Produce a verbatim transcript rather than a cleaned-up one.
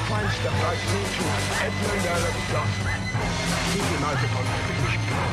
finds the right thing to Edmund Allen Dawson. Keep him out of our